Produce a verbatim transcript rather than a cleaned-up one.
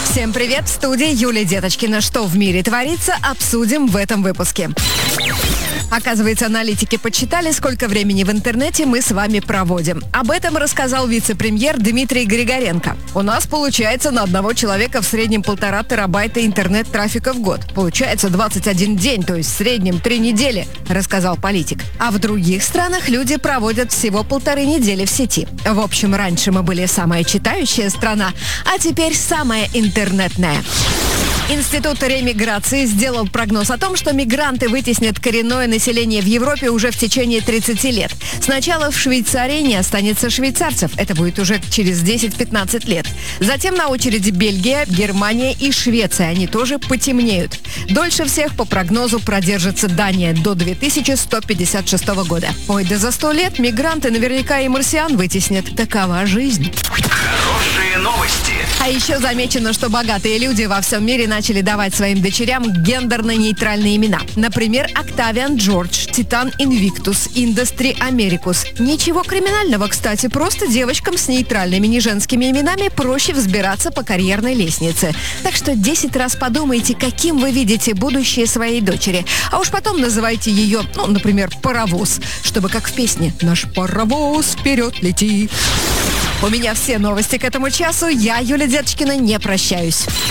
Всем привет, в студии Юлия Деточкина. Что в мире творится, обсудим в этом выпуске. Оказывается, аналитики подсчитали, сколько времени в интернете мы с вами проводим. Об этом рассказал вице-премьер Дмитрий Григоренко. У нас получается на одного человека в среднем полтора терабайта интернет-трафика в год. Получается двадцать один день, то есть в среднем три недели, рассказал политик. А в других странах люди проводят всего полторы недели в сети. В общем, раньше мы были самая читающая страна, а теперь самая интернетная. Институт ремиграции сделал прогноз о том, что мигранты вытеснят коренное население в Европе уже в течение тридцати лет. Сначала в Швейцарии не останется швейцарцев. Это будет уже через десять-пятнадцать лет. Затем на очереди Бельгия, Германия и Швеция. Они тоже потемнеют. Дольше всех по прогнозу продержится Дания до две тысячи сто пятьдесят шестого года. Ой, да за сто лет мигранты наверняка и марсиан вытеснят. Такова жизнь. Хорошие новости. А еще замечено, что богатые люди во всем мире начали давать своим дочерям гендерно-нейтральные имена. Например, Октавиан Джордж, Титан Инвиктус, Индастри Америкус. Ничего криминального, кстати, просто девочкам с нейтральными неженскими именами проще взбираться по карьерной лестнице. Так что десять раз подумайте, каким вы видите будущее своей дочери. А уж потом называйте ее, ну, например, паровоз, чтобы как в песне «Наш паровоз вперед лети». У меня все новости к этому часу. Я, Юлия Деточкина, не прощаюсь.